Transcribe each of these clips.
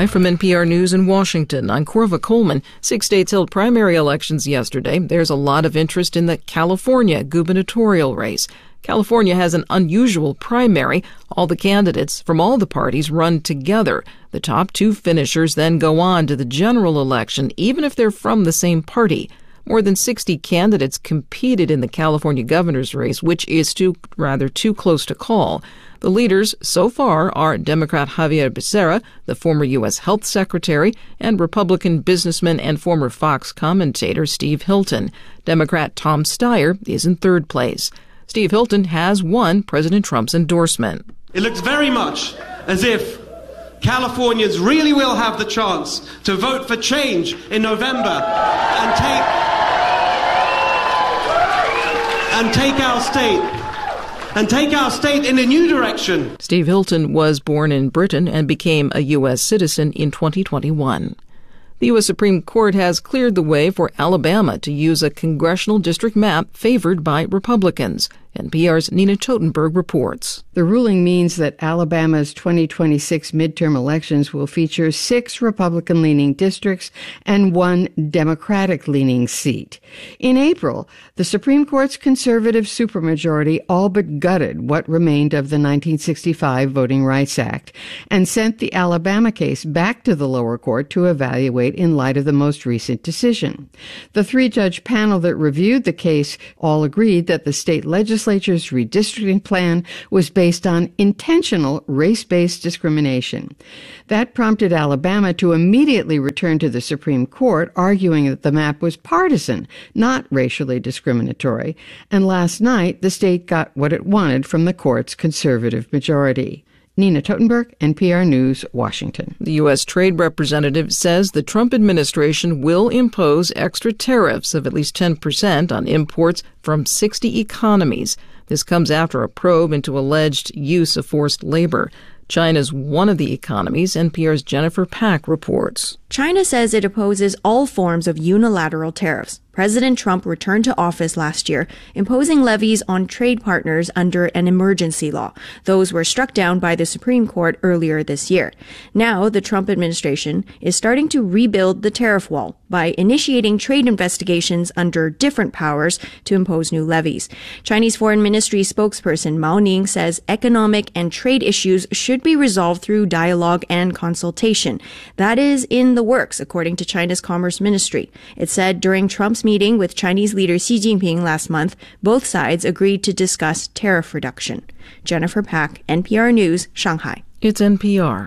Live from NPR News in Washington, I'm Corva Coleman. 6 states held primary elections yesterday. There's a lot of interest in the California gubernatorial race. California has an unusual primary. All the candidates from all the parties run together. The top two finishers then go on to the general election, even if they're from the same party. More than 60 candidates competed in the California governor's race, which is too close to call. The leaders so far are Democrat Xavier Becerra, the former U.S. Health Secretary, and Republican businessman and former Fox commentator Steve Hilton. Democrat Tom Steyer is in third place. Steve Hilton has won President Trump's endorsement. It looks very much as if Californians really will have the chance to vote for change in November and take our state in a new direction. Steve Hilton was born in Britain and became a U.S. citizen in 2021. The U.S. Supreme Court has cleared the way for Alabama to use a congressional district map favored by Republicans. NPR's Nina Totenberg reports. The ruling means that Alabama's 2026 midterm elections will feature 6 Republican-leaning districts and 1 Democratic-leaning seat. In April, the Supreme Court's conservative supermajority all but gutted what remained of the 1965 Voting Rights Act and sent the Alabama case back to the lower court to evaluate in light of the most recent decision. The 3-judge panel that reviewed the case all agreed that the state legislature's redistricting plan was based on intentional race-based discrimination. That prompted Alabama to immediately return to the Supreme Court, arguing that the map was partisan, not racially discriminatory. And last night, the state got what it wanted from the court's conservative majority. Nina Totenberg, NPR News, Washington. The U.S. Trade Representative says the Trump administration will impose extra tariffs of at least 10% on imports from 60 economies. This comes after a probe into alleged use of forced labor. China's one of the economies. NPR's Jennifer Pack reports. China says it opposes all forms of unilateral tariffs. President Trump returned to office last year, imposing levies on trade partners under an emergency law. Those were struck down by the Supreme Court earlier this year. Now, the Trump administration is starting to rebuild the tariff wall by initiating trade investigations under different powers to impose new levies. Chinese Foreign Ministry spokesperson Mao Ning says economic and trade issues should be resolved through dialogue and consultation. That is in the works, according to China's Commerce Ministry. It said during Trump's meeting with Chinese leader Xi Jinping last month, both sides agreed to discuss tariff reduction. Jennifer Pack, NPR News, Shanghai. It's NPR.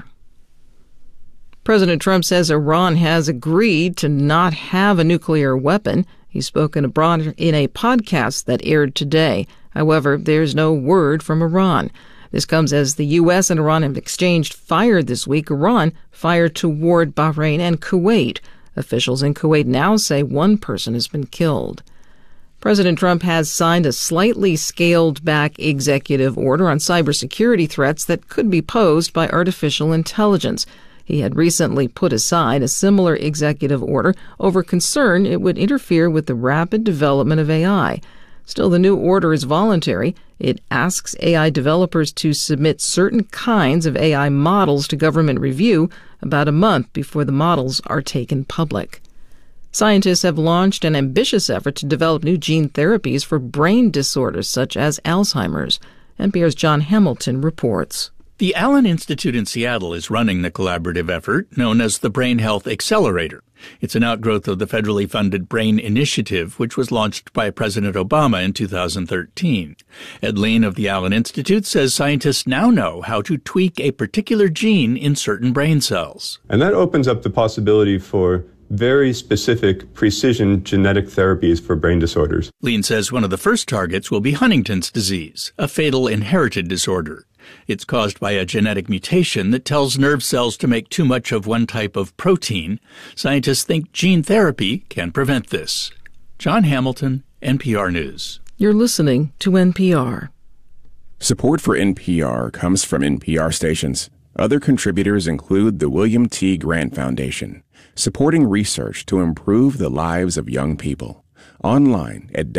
President Trump says Iran has agreed to not have a nuclear weapon. He spoke in a podcast that aired today. However, there's no word from Iran. This comes as the U.S. and Iran have exchanged fire this week. Iran fired toward Bahrain and Kuwait. Officials in Kuwait now say one person has been killed. President Trump has signed a slightly scaled-back executive order on cybersecurity threats that could be posed by artificial intelligence. He had recently put aside a similar executive order over concern it would interfere with the rapid development of AI. Still, the new order is voluntary. It asks AI developers to submit certain kinds of AI models to government review about a month before the models are taken public. Scientists have launched an ambitious effort to develop new gene therapies for brain disorders such as Alzheimer's. NPR's John Hamilton reports. The Allen Institute in Seattle is running the collaborative effort known as the Brain Health Accelerator. It's an outgrowth of the federally funded BRAIN Initiative, which was launched by President Obama in 2013. Ed Lean of the Allen Institute says scientists now know how to tweak a particular gene in certain brain cells. And that opens up the possibility for very specific precision genetic therapies for brain disorders. Lean says one of the first targets will be Huntington's disease, a fatal inherited disorder. It's caused by a genetic mutation that tells nerve cells to make too much of one type of protein. Scientists think gene therapy can prevent this. John Hamilton, NPR News. You're listening to NPR. Support for NPR comes from NPR stations. Other contributors include the William T. Grant Foundation, supporting research to improve the lives of young people. Online at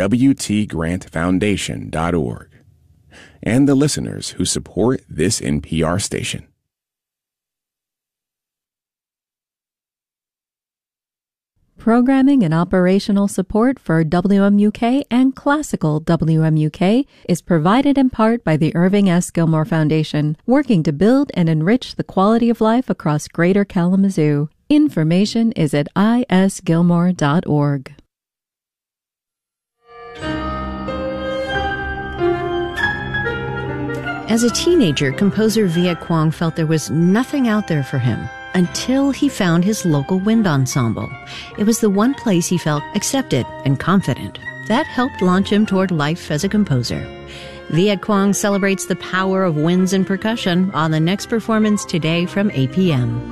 wtgrantfoundation.org. And the listeners who support this NPR station. Programming and operational support for WMUK and Classical WMUK is provided in part by the Irving S. Gilmore Foundation, working to build and enrich the quality of life across Greater Kalamazoo. Information is at isgilmore.org. As a teenager, composer Viet Quang felt there was nothing out there for him until he found his local wind ensemble. It was the one place he felt accepted and confident. That helped launch him toward life as a composer. Viet Quang celebrates the power of winds and percussion on the next performance today from 8 p.m.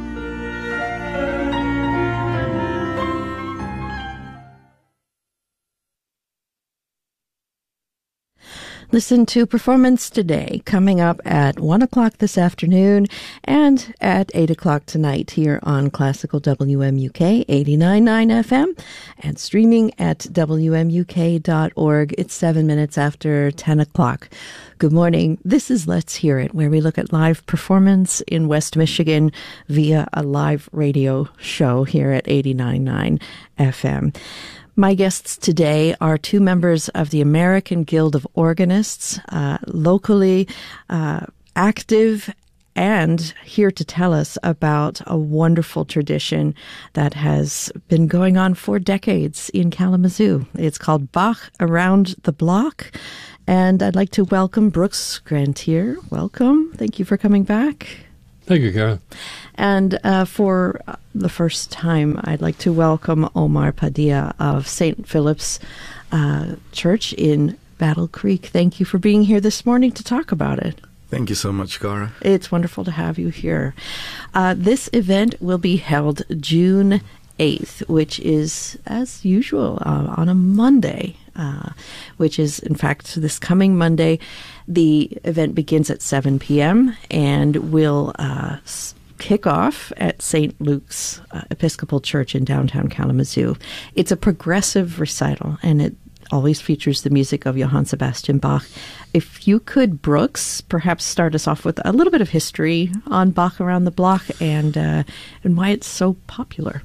Listen to Performance Today, coming up at 1 o'clock this afternoon and at 8 o'clock tonight here on Classical WMUK 89.9 FM and streaming at WMUK.org. It's 7 minutes after 10 o'clock. Good morning. This is Let's Hear It, where we look at live performance in West Michigan via a live radio show here at 89.9 FM. My guests today are two members of the American Guild of Organists, locally active and here to tell us about a wonderful tradition that has been going on for decades in Kalamazoo. It's called Bach Around the Block. And I'd like to welcome Brooks Grantier. Welcome. Thank you for coming back. Thank you, Kara. And for the first time, I'd like to welcome Omar Padilla of St. Philip's Church in Battle Creek. Thank you for being here this morning to talk about it. Thank you so much, Kara. It's wonderful to have you here. This event will be held June 8th, which is, as usual, on a Monday, which is, in fact, this coming Monday. The event begins at 7 p.m. and will kick off at St. Luke's Episcopal Church in downtown Kalamazoo. It's a progressive recital, and it always features the music of Johann Sebastian Bach. If you could, Brooks, perhaps start us off with a little bit of history on Bach Around the Block and why it's so popular.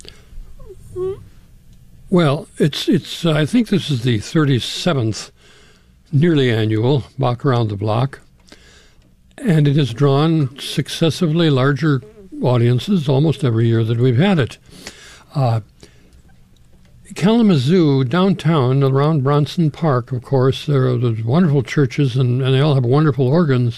Well, it's. I think this is the 37th nearly annual Bach Around the Block, and it has drawn successively larger audiences almost every year that we've had it. Kalamazoo, downtown, around Bronson Park, of course, there's wonderful churches, and they all have wonderful organs.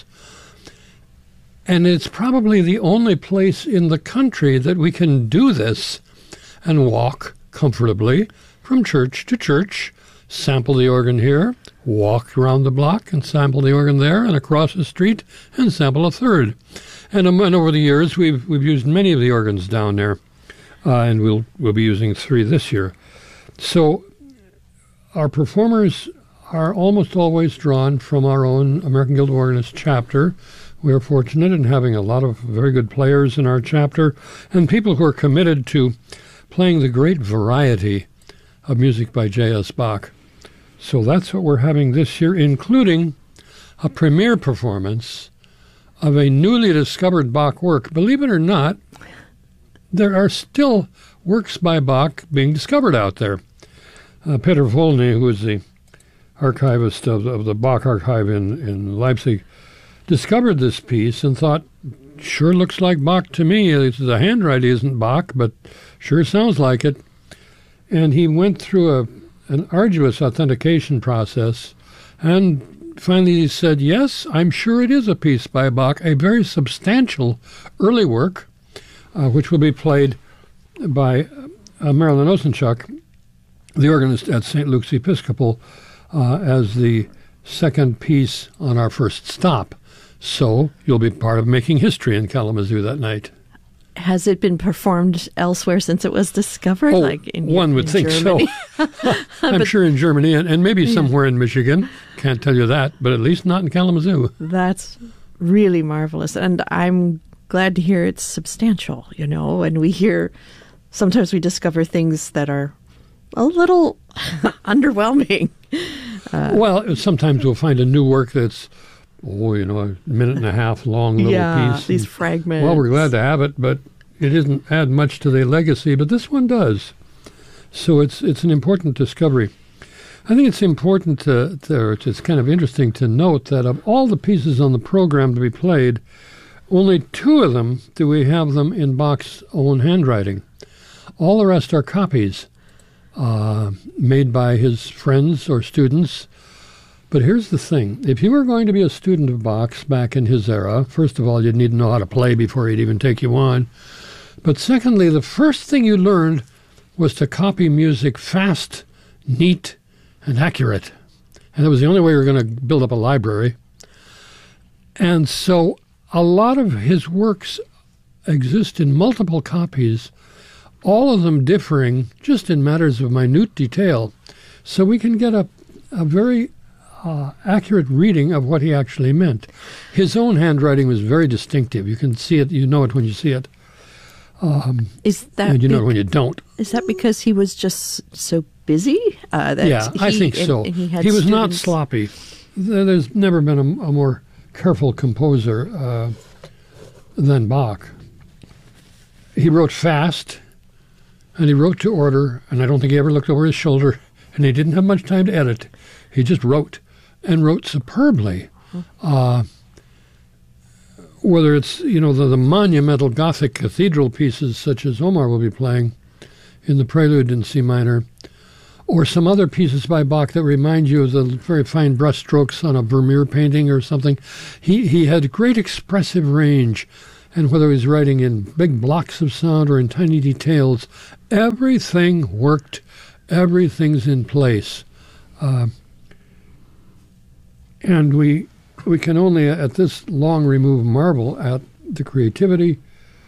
And it's probably the only place in the country that we can do this and walk comfortably from church to church, sample the organ here, walk around the block and sample the organ there, and across the street and sample a third. And over the years, we've used many of the organs down there, and we'll be using 3 this year. So our performers are almost always drawn from our own American Guild of Organists chapter. We are fortunate in having a lot of very good players in our chapter and people who are committed to playing the great variety of music by J.S. Bach. So that's what we're having this year, including a premiere performance of a newly discovered Bach work. Believe it or not, there are still works by Bach being discovered out there. Peter Volney, who is the archivist of the Bach archive in Leipzig, discovered this piece and thought, sure looks like Bach to me. The handwriting isn't Bach, but sure sounds like it. And he went through an arduous authentication process, and finally he said, yes, I'm sure it is a piece by Bach, a very substantial early work, which will be played by Marilyn Osenchuk, the organist at St. Luke's Episcopal, as the second piece on our first stop. So you'll be part of making history in Kalamazoo that night. Has it been performed elsewhere since it was discovered? Oh, like one would think Germany? so. I'm sure in Germany and maybe somewhere in Michigan. Can't tell you that, but at least not in Kalamazoo. That's really marvelous. And I'm glad to hear it's substantial, and sometimes we discover things that are a little underwhelming. Well, sometimes we'll find a new work that's, a minute and a half long little piece. These fragments. Well, we're glad to have it, but it doesn't add much to the legacy, but this one does. So it's an important discovery. I think it's important it's kind of interesting to note that of all the pieces on the program to be played, only 2 of them do we have them in Bach's own handwriting. All the rest are copies made by his friends or students. But here's the thing. If you were going to be a student of Bach's back in his era, first of all, you'd need to know how to play before he'd even take you on. But secondly, the first thing you learned was to copy music fast, neat, and accurate. And that was the only way you were going to build up a library. And so a lot of his works exist in multiple copies, all of them differing just in matters of minute detail. So we can get a very accurate reading of what he actually meant. His own handwriting was very distinctive. You can see it, you know it when you see it. Is that and you know it when you don't. Is that because he was just so busy? I think so. He was not sloppy. There's never been a more careful composer than Bach. He wrote fast, and he wrote to order, and I don't think he ever looked over his shoulder, and he didn't have much time to edit. He just wrote, and wrote superbly. Whether it's, the monumental Gothic cathedral pieces such as Omar will be playing in the Prelude in C minor, or some other pieces by Bach that remind you of the very fine brush strokes on a Vermeer painting or something. He had great expressive range, and whether he's writing in big blocks of sound or in tiny details, everything worked, everything's in place. And we can only, at this long remove, marvel at the creativity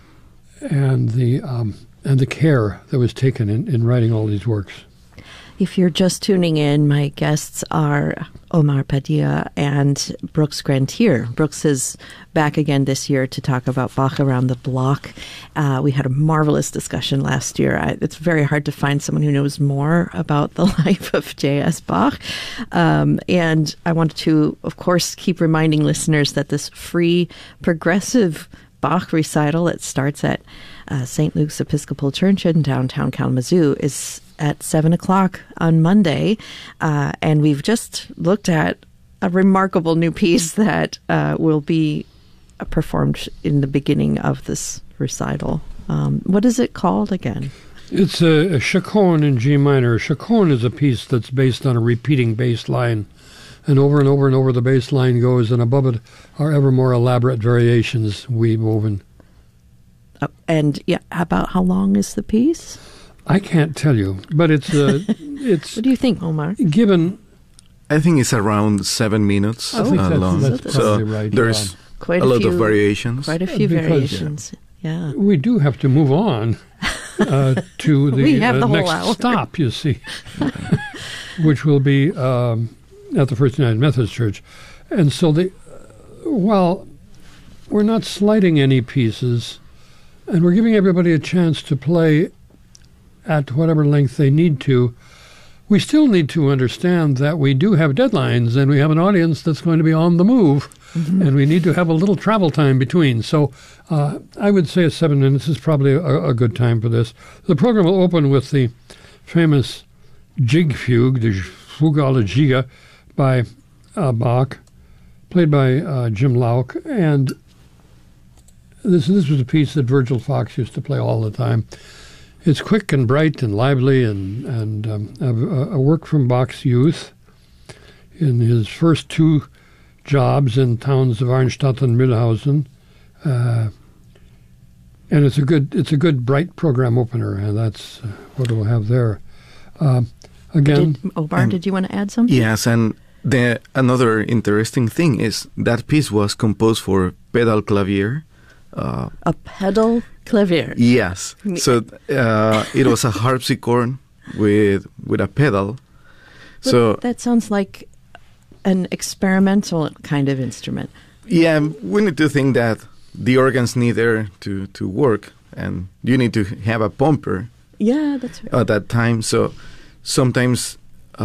and the care that was taken in writing all these works. If you're just tuning in, my guests are Omar Padilla and Brooks Grantier. Brooks is back again this year to talk about Bach Around the Block. We had a marvelous discussion last year. It's very hard to find someone who knows more about the life of J.S. Bach. And I wanted to, of course, keep reminding listeners that this free progressive Bach recital that starts at St. Luke's Episcopal Church in downtown Kalamazoo is at 7 o'clock on Monday. And we've just looked at a remarkable new piece that will be performed in the beginning of this recital. What is it called again? It's a chaconne in G minor. A chaconne is a piece that's based on a repeating bass line. And over and over and over the bass line goes, and above it are ever more elaborate variations woven. And about how long is the piece? I can't tell you, but it's What do you think, Omar? Given, I think it's around 7 minutes long. That's probably right. There's quite a lot of variations. Quite a few variations. Yeah. We do have to move on to the next hour. stop, you see, which will be at the First United Methodist Church. And so while we're not slighting any pieces, and we're giving everybody a chance to play at whatever length they need to, we still need to understand that we do have deadlines and we have an audience that's going to be on the move, and we need to have a little travel time between. So I would say 7 minutes is probably a good time for this. The program will open with the famous Jig Fugue, the Fuge alle Giga, by Bach, played by Jim Lauk. And this was a piece that Virgil Fox used to play all the time. It's quick and bright and lively, and a work from Bach's youth. In his first 2 jobs in towns of Arnstadt and Mühlhausen, and it's a good bright program opener, and that's what we'll have there. Again, Omar, did you want to add something? Yes, and another interesting thing is that piece was composed for pedal clavier. A pedal clavier. Yes. So it was a harpsichord with a pedal. But so that sounds like an experimental kind of instrument. Yeah, we need to think that the organs need air to work, and you need to have a pumper. Yeah, that's right. At that time, so sometimes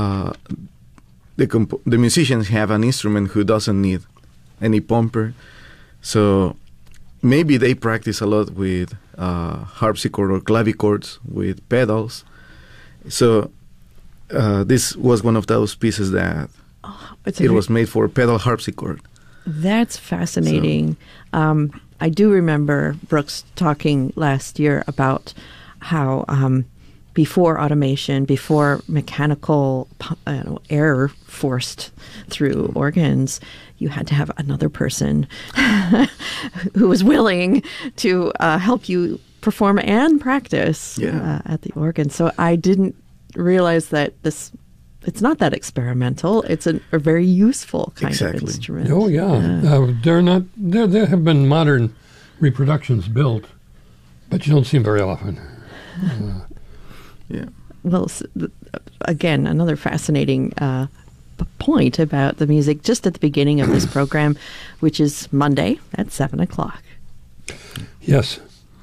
the musicians have an instrument who doesn't need any pumper, so maybe they practice a lot with harpsichord or clavichords with pedals, So this was one of those pieces that it was made for pedal harpsichord. That's fascinating. So, I do remember Brooks talking last year about how before automation, before mechanical air forced through organs, you had to have another person who was willing to help you perform and practice at the organ. So I didn't realize that it's not that experimental. It's a very useful kind of instrument. Oh, yeah. There have been modern reproductions built, but you don't see them very often. Yeah. Well, again, another fascinating point about the music just at the beginning of this program, which is Monday at 7:00. Yes.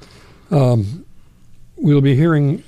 We'll be hearing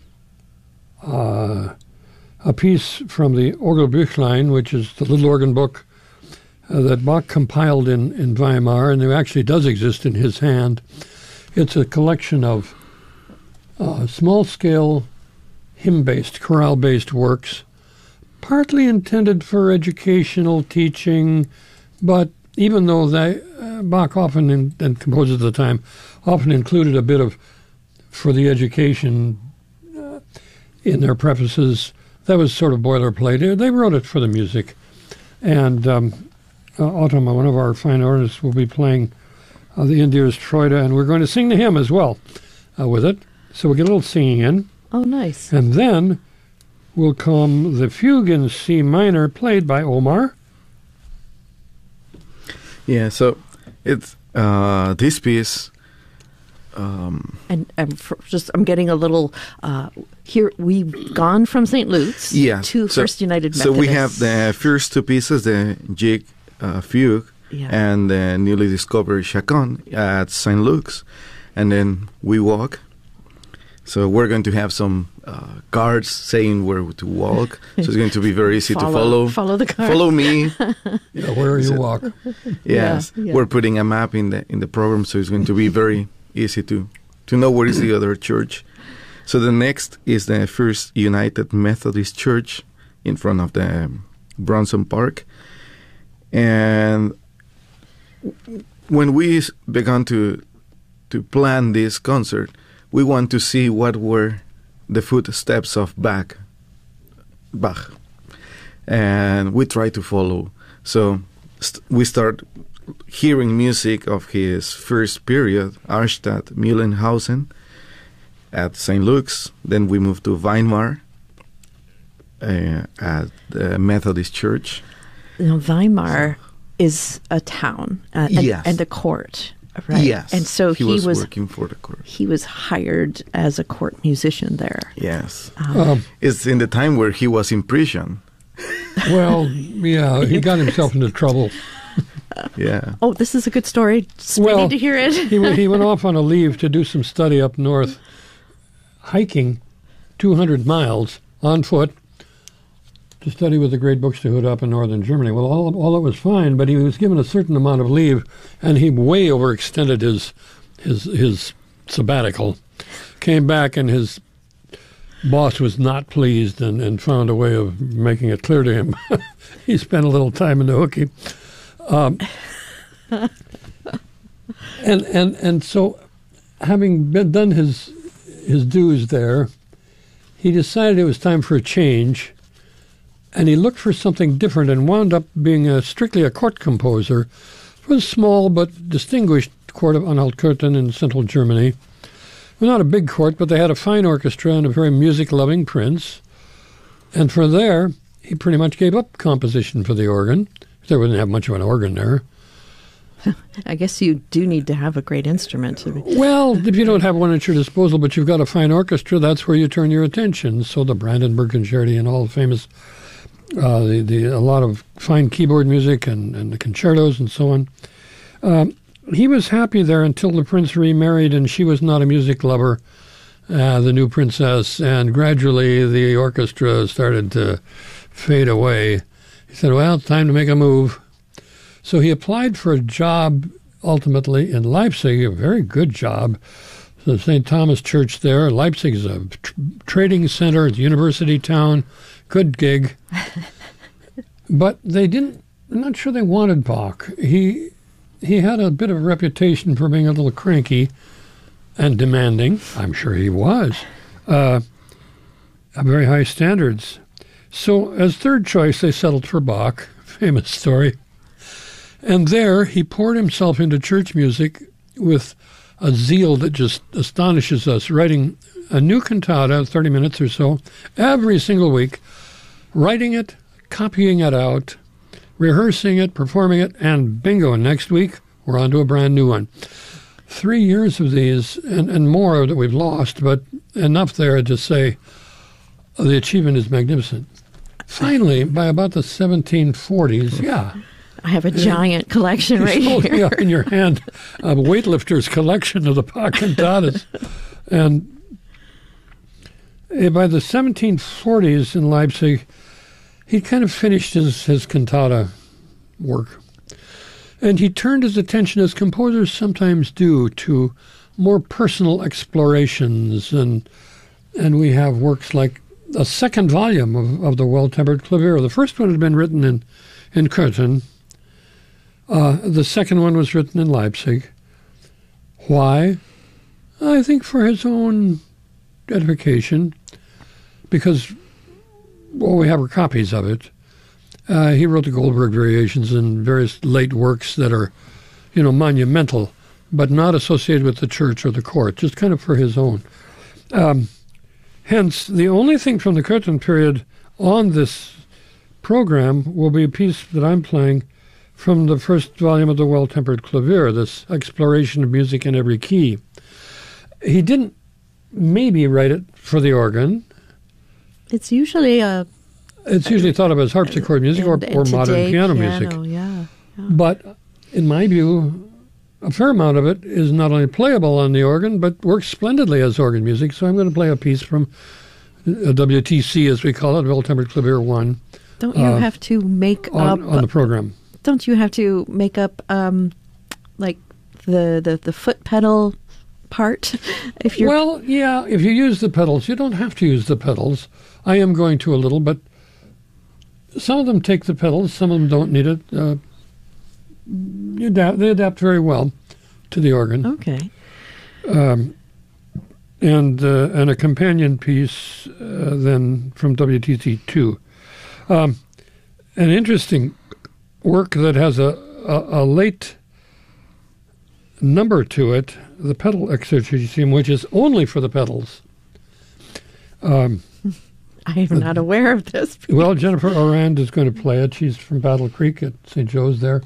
a piece from the Orgelbüchlein, which is the little organ book that Bach compiled in Weimar, and it actually does exist in his hand. It's a collection of small-scale, hymn-based, chorale-based works, partly intended for educational teaching, but even though Bach often, and composers at the time, often included a bit of, for the education in their prefaces, that was sort of boilerplate. They wrote it for the music. And Automa, one of our fine artists, will be playing the Indier's Troida, and we're going to sing the hymn as well with it. So we'll get a little singing in. Oh, nice. And then will come the fugue in C minor, played by Omar. Yeah, so it's this piece. And I'm getting a little here. We've gone from St. Luke's to First United Methodist. So we have the first two pieces, the Jig Fugue and the newly discovered Chaconne at St. Luke's, and then we walk. So we're going to have some cards saying where to walk. So it's going to be very easy to follow. Follow the card. Follow me. Where you walk. Yes, we're putting a map in the program, so it's going to be very easy to know where is the other church. So the next is the First United Methodist Church in front of the Bronson Park. And when we began to plan this concert, we want to see what were the footsteps of Bach. And we try to follow. So we start hearing music of his first period, Arnstadt, Mühlenhausen, at St. Luke's. Then we move to Weimar at the Methodist Church. Now, Weimar is a town and a court, right? Yes. And so he was working for the court. He was hired as a court musician there. Yes. It's in the time where he was in prison. Well, yeah, he got himself into trouble. Yeah. Oh, this is a good story. We need to hear it. he went off on a leave to do some study up north, hiking 200 miles on foot to study with the great Buxtehude up in northern Germany. Well, all that was fine, but he was given a certain amount of leave, and he way overextended his sabbatical. Came back, and his boss was not pleased and found a way of making it clear to him. He spent a little time in the hooky. And so, having done his dues there, he decided it was time for a change, and he looked for something different and wound up being strictly a court composer for a small but distinguished court of Anhalt-Köthen in central Germany. Well, not a big court, but they had a fine orchestra and a very music-loving prince. And from there, he pretty much gave up composition for the organ. They wouldn't have much of an organ there. I guess you do need to have a great instrument. Well, if you don't have one at your disposal, but you've got a fine orchestra, that's where you turn your attention. So the Brandenburg Concerti and all the famous, a lot of fine keyboard music and the concertos and so on. He was happy there until the prince remarried, and she was not a music lover, the new princess, and gradually the orchestra started to fade away. He said, well, it's time to make a move. So he applied for a job ultimately in Leipzig, a very good job, the St. Thomas Church there. Leipzig is a trading center. It's a university town. Good gig. But I'm not sure they wanted Bach. He had a bit of a reputation for being a little cranky and demanding. I'm sure he was. Very high standards. So as third choice, they settled for Bach. Famous story. And there, he poured himself into church music with a zeal that just astonishes us, writing a new cantata, 30 minutes or so, every single week, writing it, copying it out, rehearsing it, performing it, and bingo, next week, we're on to a brand new one. 3 years of these, and more that we've lost, but enough there to say the achievement is magnificent. Finally, by about the 1740s, I have a giant collection right here. In your hand, a weightlifter's collection of the Bach cantatas. And by the 1740s in Leipzig, he kind of finished his cantata work. And he turned his attention, as composers sometimes do, to more personal explorations. And we have works like a second volume of the Well-Tempered Clavier. The first one had been written in Köthen. The second one was written in Leipzig. Why? I think for his own edification, because all we have are copies of it. He wrote the Goldberg Variations and various late works that are, monumental, but not associated with the church or the court, just kind of for his own. Hence, the only thing from the Köthen period on this program will be a piece that I'm playing from the first volume of the Well-Tempered Clavier, this exploration of music in every key. He didn't maybe write it for the organ. It's usually thought of as harpsichord music or modern piano music. Yeah. But in my view, a fair amount of it is not only playable on the organ, but works splendidly as organ music. So I'm going to play a piece from WTC, as we call it, Well-Tempered Clavier 1. Don't you have to make up... On the program. Don't you have to make up, like, the foot pedal part? If you're... Well, yeah, if you use the pedals. You don't have to use the pedals. I am going to a little, but some of them take the pedals, some of them don't need it. They adapt very well to the organ. Okay. And a companion piece then from WTC 2. An interesting work that has a late number to it, the pedal exercitium, which is only for the pedals. I am not aware of this. Well, Jennifer Orand is going to play it. She's from Battle Creek at St. Joe's there.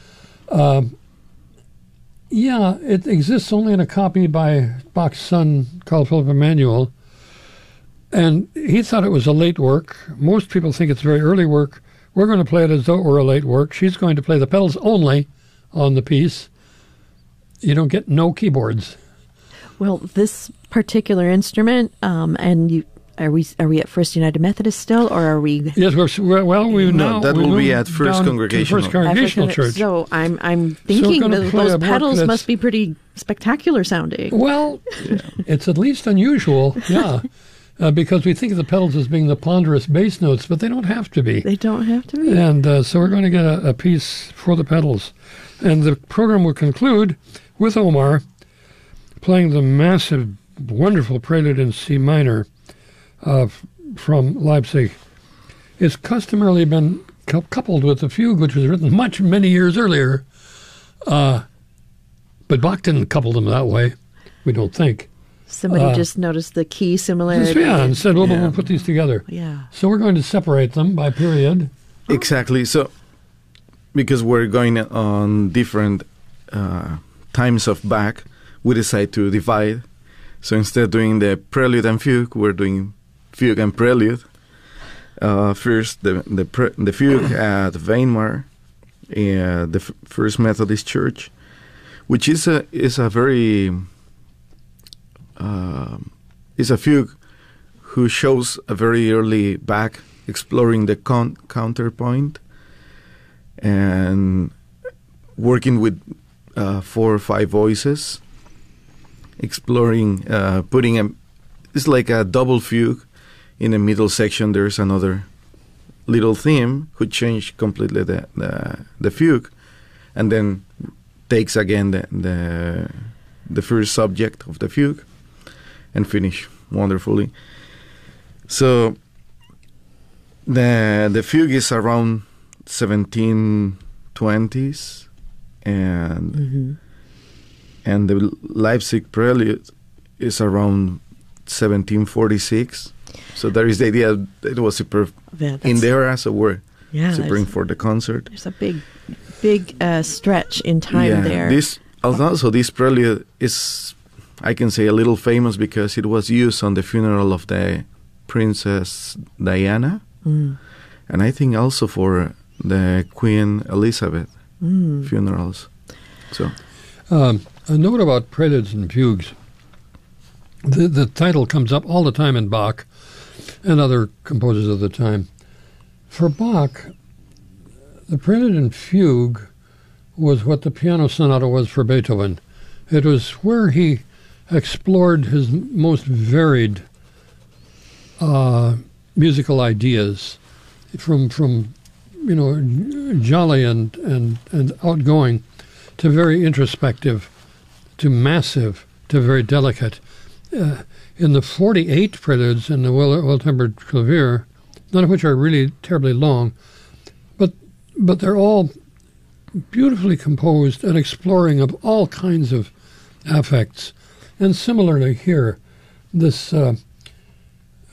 It exists only in a copy by Bach's son, Carl Philipp Emanuel. And he thought it was a late work. Most people think it's very early work. We're going to play it as though it were a late work. She's going to play the pedals only on the piece. You don't get no keyboards. Well, this particular instrument, are we at First United Methodist still, or are we? Yes, that will be at First Congregational Church. So I'm thinking those pedals must be pretty spectacular sounding. Well, it's at least unusual, yeah. Because we think of the pedals as being the ponderous bass notes, but they don't have to be. They don't have to be. And so we're going to get a piece for the pedals. And the program will conclude with Omar playing the massive, wonderful prelude in C minor from Leipzig. It's customarily been coupled with the fugue, which was written many years earlier. But Bach didn't couple them that way, we don't think. Somebody just noticed the key similarity. And said, we'll put these together. Yeah. So we're going to separate them by period. Exactly. So, because we're going on different times of Bach, we decide to divide. So instead of doing the prelude and fugue, we're doing fugue and prelude. First, the fugue at Weimar, the First Methodist Church, which is a very... is a fugue who shows a very early Bach exploring the counterpoint and working with 4 or 5 voices. exploring, it's like a double fugue. In the middle section, there's another little theme who changed completely the fugue, and then takes again the first subject of the fugue, and finish wonderfully. So the fugue is around 1720s, and the Leipzig Prelude is around 1746. So there is the idea that it was super in the era, so we're super for the concert. There's a big stretch in time there. This prelude is, I can say, a little famous because it was used on the funeral of the Princess Diana, and I think also for the Queen Elizabeth funerals. So, a note about preludes and fugues. The title comes up all the time in Bach and other composers of the time. For Bach, the prelude and fugue was what the piano sonata was for Beethoven. It was where he explored his most varied musical ideas, from jolly and outgoing to very introspective to massive to very delicate. In the 48 preludes in the Well-Tempered Clavier, none of which are really terribly long, but they're all beautifully composed and exploring of all kinds of affects. And similarly here, this